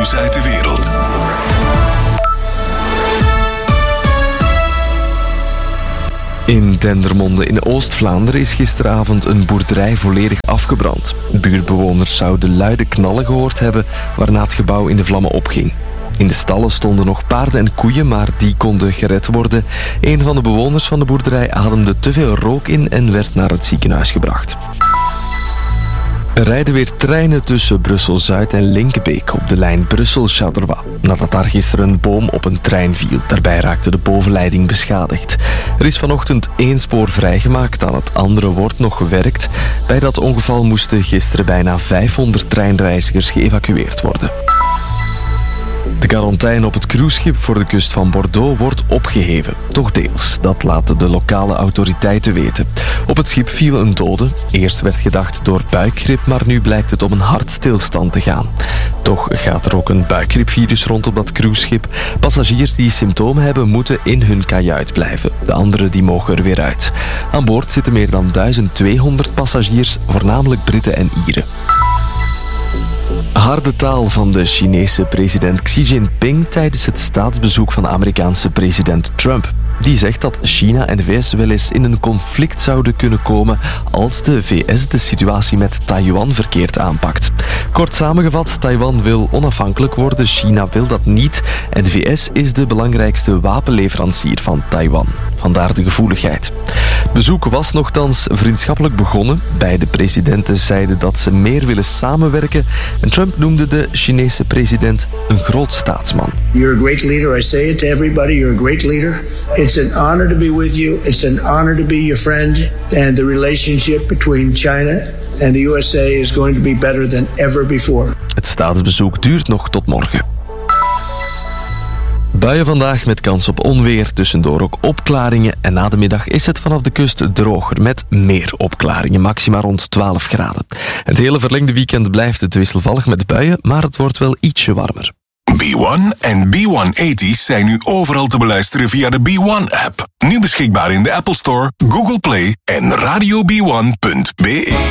nieuws uit de wereld. In Dendermonde in Oost-Vlaanderen is gisteravond een boerderij volledig afgebrand. Buurtbewoners zouden luide knallen gehoord hebben, waarna het gebouw in de vlammen opging. In de stallen stonden nog paarden en koeien, maar die konden gered worden. Een van de bewoners van de boerderij ademde te veel rook in en werd naar het ziekenhuis gebracht. Er rijden weer treinen tussen Brussel-Zuid en Linkebeek op de lijn Brussel-Charleroi. Nadat daar gisteren een boom op een trein viel. Daarbij raakte de bovenleiding beschadigd. Er is vanochtend 1 spoor vrijgemaakt, aan het andere wordt nog gewerkt. Bij dat ongeval moesten gisteren bijna 500 treinreizigers geëvacueerd worden. De quarantaine op het cruiseschip voor de kust van Bordeaux wordt opgeheven. Toch deels, dat laten de lokale autoriteiten weten. Op het schip viel een dode. Eerst werd gedacht door buikgriep, maar nu blijkt het om een hartstilstand te gaan. Toch gaat er ook een buikgriepvirus rond op dat cruiseschip. Passagiers die symptomen hebben, moeten in hun kajuit blijven. De anderen die mogen er weer uit. Aan boord zitten meer dan 1200 passagiers, voornamelijk Britten en Ieren. Harde taal van de Chinese president Xi Jinping tijdens het staatsbezoek van de Amerikaanse president Trump. Die zegt dat China en de VS wel eens in een conflict zouden kunnen komen als de VS de situatie met Taiwan verkeerd aanpakt. Kort samengevat, Taiwan wil onafhankelijk worden, China wil dat niet en de VS is de belangrijkste wapenleverancier van Taiwan. Vandaar de gevoeligheid. Het bezoek was nochtans vriendschappelijk begonnen. Beide presidenten zeiden dat ze meer willen samenwerken en Trump noemde de Chinese president een groot staatsman. You're a great leader. I say it to everybody. You're a great leader. It's an honor to be with you. It's an honor to be your friend. And the relationship between China and the USA is going to be better than ever before. Het staatsbezoek duurt nog tot morgen. Buien vandaag met kans op onweer, tussendoor ook opklaringen en na de middag is het vanaf de kust droger met meer opklaringen, maxima rond 12 graden. Het hele verlengde weekend blijft het wisselvallig met buien, maar het wordt wel ietsje warmer. B1 en B180's zijn nu overal te beluisteren via de B1-app. Nu beschikbaar in de Apple Store, Google Play en radiob1.be.